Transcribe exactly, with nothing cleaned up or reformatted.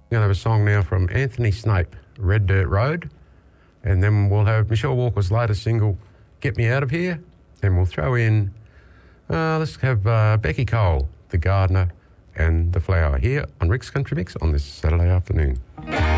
We're going to have a song now from Anthony Snape, Red Dirt Road. And then we'll have Michelle Walker's latest single, Get Me Out of Here. And we'll throw in, uh, let's have uh, Becky Cole, The Gardener and The Flower, here on Rick's Country Mix on this Saturday afternoon.